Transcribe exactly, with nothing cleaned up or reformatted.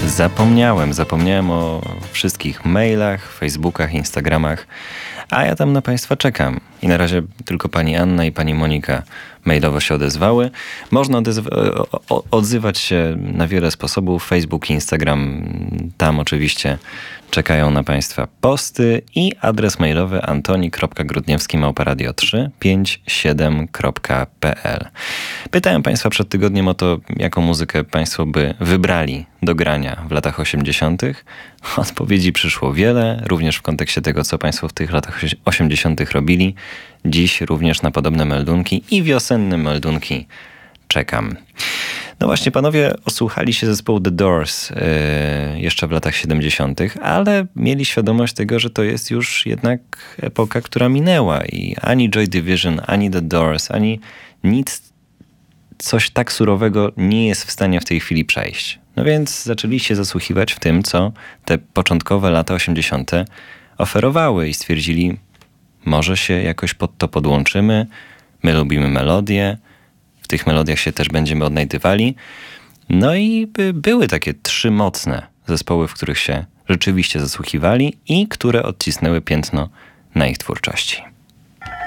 Zapomniałem, zapomniałem o wszystkich mailach, facebookach, instagramach, a ja tam na Państwa czekam. I na razie tylko pani Anna i pani Monika mailowo się odezwały. Można odezw- odzywać się na wiele sposobów. Facebook, Instagram, tam oczywiście czekają na Państwa posty i adres mailowy antoni kropka grudniewski małpa radio trzy pięć siedem kropka p l. Pytałem Państwa przed tygodniem o to, jaką muzykę Państwo by wybrali do grania w latach osiemdziesiątych. Odpowiedzi przyszło wiele, również w kontekście tego, co Państwo w tych latach osiemdziesiątych robili. Dziś również na podobne meldunki i wiosenne meldunki czekam. No właśnie, panowie osłuchali się zespołu The Doors yy, jeszcze w latach siedemdziesiątych, ale mieli świadomość tego, że to jest już jednak epoka, która minęła i ani Joy Division, ani The Doors, ani nic, coś tak surowego nie jest w stanie w tej chwili przejść. No więc zaczęli się zasłuchiwać w tym, co te początkowe lata osiemdziesiąte oferowały i stwierdzili, może się jakoś pod to podłączymy, my lubimy melodie, w tych melodiach się też będziemy odnajdywali. No i by były takie trzy mocne zespoły, w których się rzeczywiście zasłuchiwali i które odcisnęły piętno na ich twórczości.